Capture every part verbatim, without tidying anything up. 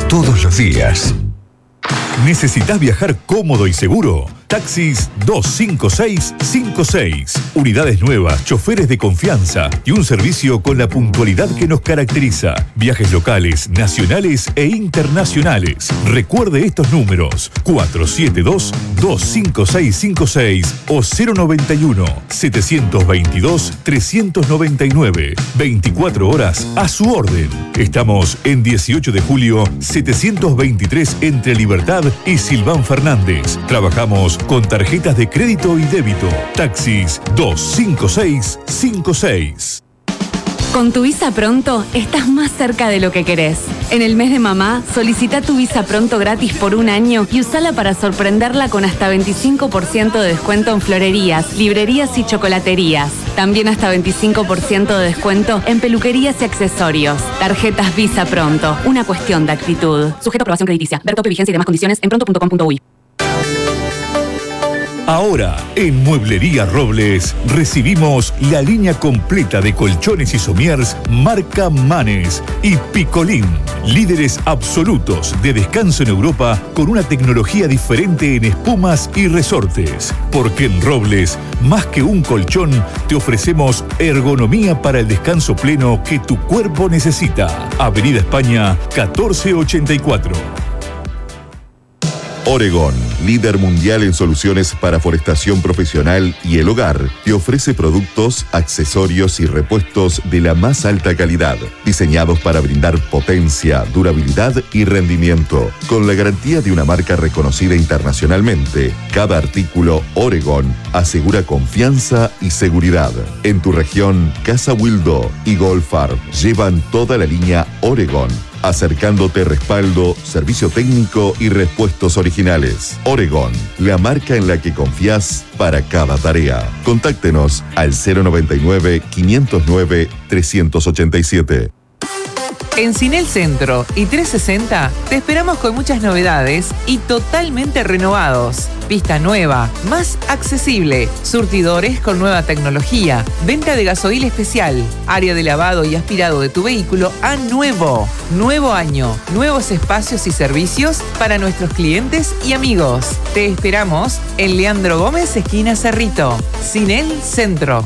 todos los días. ¿Necesitas viajar cómodo y seguro? Taxis dos cinco seis cinco seis. Unidades nuevas, choferes de confianza y un servicio con la puntualidad que nos caracteriza. Viajes locales, nacionales e internacionales. Recuerde estos números: cuatro siete dos, dos cinco seis cinco seis o cero noventa y uno, setecientos veintidós, trescientos noventa y nueve. veinticuatro horas a su orden. Estamos en dieciocho de julio, setecientos veintitrés entre Libertad y Silván Fernández. Trabajamos con tarjetas de crédito y débito. Taxis dos cinco seis cinco seis. Con tu Visa Pronto estás más cerca de lo que querés. En el mes de mamá, solicita tu Visa Pronto gratis por un año y usala para sorprenderla con hasta veinticinco por ciento de descuento en florerías, librerías y chocolaterías. También hasta veinticinco por ciento de descuento en peluquerías y accesorios. Tarjetas Visa Pronto, una cuestión de actitud. Sujeto a aprobación crediticia. Ver tope, vigencia y demás condiciones en pronto punto com punto uy. Ahora, en Mueblería Robles, recibimos la línea completa de colchones y somiers marca Manes y Picolín, líderes absolutos de descanso en Europa con una tecnología diferente en espumas y resortes. Porque en Robles, más que un colchón, te ofrecemos ergonomía para el descanso pleno que tu cuerpo necesita. Avenida España, catorce ochenta y cuatro. Oregon, líder mundial en soluciones para forestación profesional y el hogar, te ofrece productos, accesorios y repuestos de la más alta calidad, diseñados para brindar potencia, durabilidad y rendimiento. Con la garantía de una marca reconocida internacionalmente, cada artículo Oregon asegura confianza y seguridad. En tu región, Casa Wildo y Gold Farm llevan toda la línea Oregon, acercándote respaldo, servicio técnico y repuestos originales. Oregon, la marca en la que confías para cada tarea. Contáctenos al cero noventa y nueve, quinientos nueve, trescientos ochenta y siete. En Cinel Centro y trescientos sesenta te esperamos con muchas novedades y totalmente renovados. Pista nueva, más accesible, surtidores con nueva tecnología, venta de gasoil especial, área de lavado y aspirado de tu vehículo a nuevo. Nuevo año, nuevos espacios y servicios para nuestros clientes y amigos. Te esperamos en Leandro Gómez, esquina Cerrito. Cinel Centro.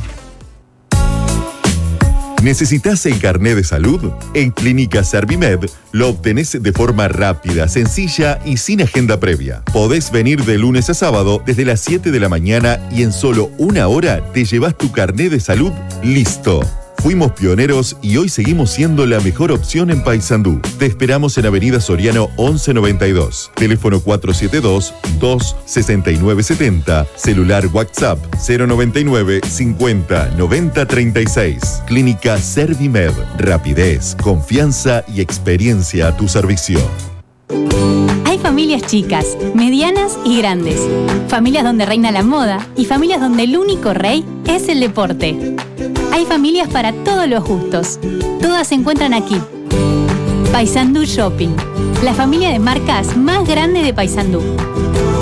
¿Necesitas el carné de salud? En Clínica Servimed lo obtenés de forma rápida, sencilla y sin agenda previa. Podés venir de lunes a sábado desde las siete de la mañana y en solo una hora te llevas tu carné de salud listo. Fuimos pioneros y hoy seguimos siendo la mejor opción en Paysandú. Te esperamos en Avenida Soriano once noventa y dos. Teléfono cuatro siete dos, dos seis nueve siete cero. Celular WhatsApp cero noventa y nueve, cincuenta, noventa, treinta y seis. Clínica Servimed. Rapidez, confianza y experiencia a tu servicio. Hay familias chicas, medianas y grandes. Familias donde reina la moda y familias donde el único rey es el deporte. Hay familias para todos los gustos. Todas se encuentran aquí. Paysandú Shopping, la familia de marcas más grande de Paysandú.